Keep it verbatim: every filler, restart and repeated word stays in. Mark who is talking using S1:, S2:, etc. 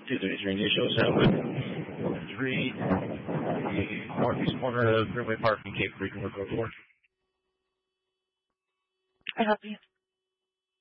S1: two three three News Show seven three, the northeast corner of Greenway Park in Cape Creek, North Dakota.
S2: I help you.